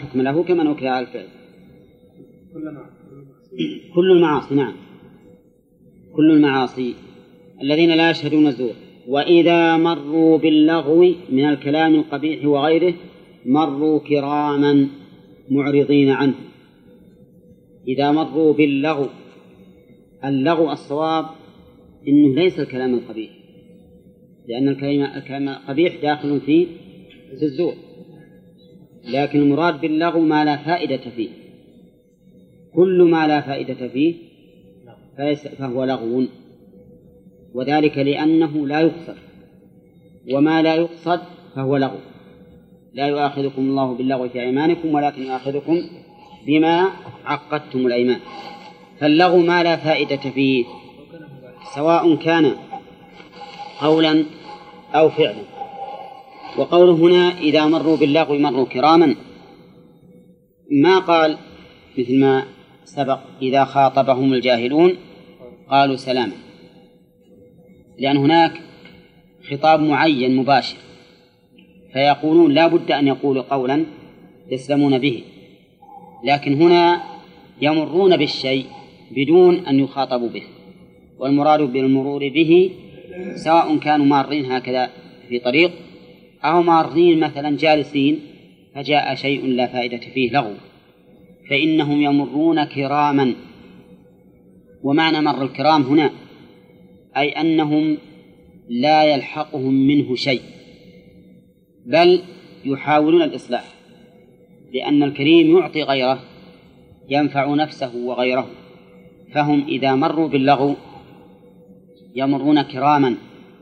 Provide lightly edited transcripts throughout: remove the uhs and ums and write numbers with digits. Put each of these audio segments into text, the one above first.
حكم له كما نكره على الفعل. كل المعاصي، نعم، كل المعاصي الذين لا يشهدون الزور. وإذا مروا باللغو من الكلام القبيح وغيره مروا كراما معرضين عنه. إذا مروا باللغو، اللغو الصواب إنه ليس الكلام القبيح، لأن الكلام القبيح داخل في الزور، لكن المراد باللغو ما لا فائدة فيه. كل ما لا فائدة فيه فهو لغو، وذلك لأنه لا يقصد، وما لا يقصد فهو لغو. لا يؤاخذكم الله باللغو في أيمانكم ولكن يؤاخذكم بما عقدتم الأيمان. فاللغو ما لا فائدة فيه سواء كان قولا أو فعلا. وقوله هنا إذا مروا باللغو مروا كراما، ما قال مثل ما سبق إذا خاطبهم الجاهلون قالوا سلاما، لأن هناك خطاب معين مباشر، فيقولون لا بد أن يقولوا قولا يسلمون به، لكن هنا يمرون بالشيء بدون أن يخاطبوا به. والمراد بالمرور به سواء كانوا مارين هكذا في طريق أو مارين مثلا جالسين فجاء شيء لا فائدة فيه لغو، فإنهم يمرون كراما. ومعنى مر الكرام هنا أي أنهم لا يلحقهم منه شيء، بل يحاولون الإصلاح، لأن الكريم يعطي غيره ينفع نفسه وغيره. فهم إذا مروا باللغو يمرون كراما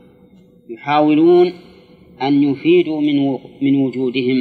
يحاولون أن يفيدوا من وجودهم،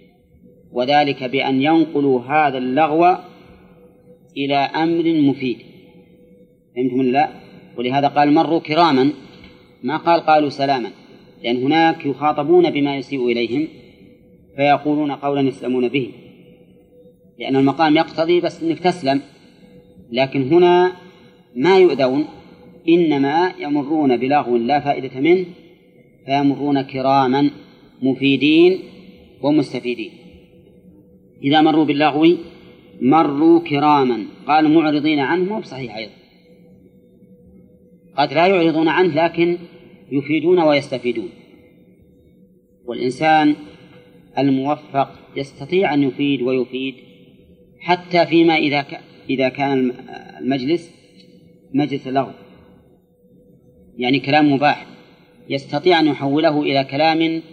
وذلك بأن ينقلوا هذا اللغو إلى أمر مفيد. فهمتم لا؟ ولهذا قال مروا كراما، ما قالوا سلاما، لأن هناك يخاطبون بما يسيء إليهم فيقولون قولا يسلمون به، لأن المقام يقتضي بس أنك تسلم، لكن هنا ما يؤذون، إنما يمرون بلغو لا فائدة منه فيمرون كراما مفيدين ومستفيدين. إذا مروا باللغو مروا كراما، قال معرضين عنه بصحيح أيضا، قد لا يعرضون عنه لكن يفيدون ويستفيدون. والإنسان الموفق يستطيع أن يفيد ويفيد حتى فيما إذا كان المجلس مجلس لغو، يعني كلام مباح، يستطيع أن يحوله إلى كلام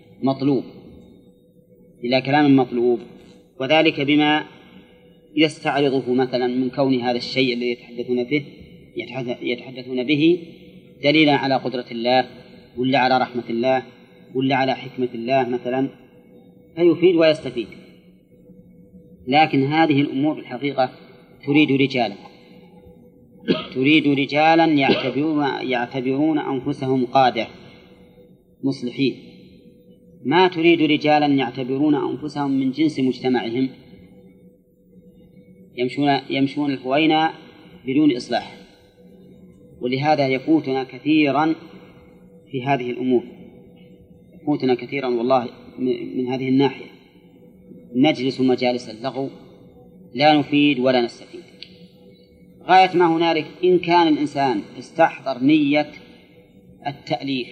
مطلوب، وذلك بما يستعرضه مثلا من كون هذا الشيء الذي يتحدثون به دليلا على قدرة الله ولا على رحمة الله ولا على حكمة الله مثلا، فيفيد ويستفيد. لكن هذه الأمور الحقيقة تريد رجالا يعتبرون أنفسهم قادة مصلحين، ما تريد رجالا يعتبرون أنفسهم من جنس مجتمعهم يمشون الهوينة بدون إصلاح. ولهذا يفوتنا كثيرا في هذه الأمور، يفوتنا كثيرا والله من هذه الناحية، نجلس مجالس اللغو لا نفيد ولا نستفيد. غاية ما هنالك إن كان الإنسان استحضر نية التأليف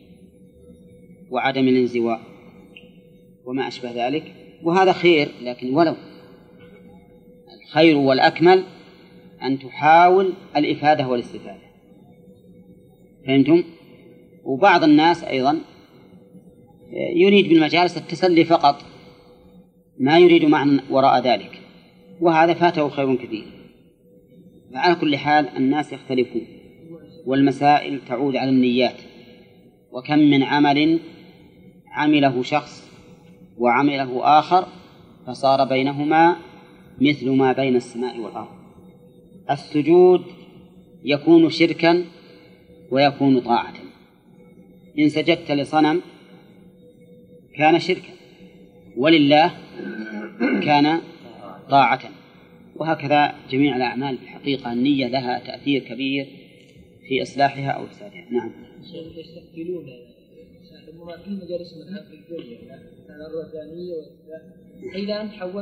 وعدم الانزواء وما أشبه ذلك، وهذا خير، لكن ولو الخير والأكمل أن تحاول الإفادة والاستفادة. فهمتم؟ وبعض الناس أيضا يريد بالمجالس التسلي فقط، ما يريد معنى وراء ذلك، وهذا فاته خير كثير. على كل حال الناس يختلفون، والمسائل تعود على النيات. وكم من عمل عمله شخص وعمله آخر فصار بينهما مثل ما بين السماء والأرض. السجود يكون شركا ويكون طاعة، إن سجدت لصنم كان شركا، ولله كان طاعة. وهكذا جميع الأعمال بالحقيقة النية لها تأثير كبير في إصلاحها أو إفسادها. نعم. يستقبلون المراقين مجالس مثلا في الدنيا على الربانية، فإذا أنت حولت